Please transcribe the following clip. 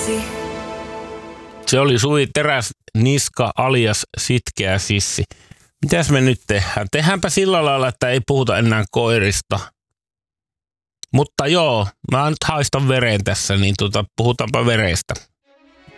Se oli Suvi Teräsniska alias Sitkeä Sissi. Mitäs me nyt tehdään? Tehdäänpä sillä lailla, että ei puhuta enää koirista. Mutta joo, mä nyt haistan veren tässä, niin puhutaanpa verestä.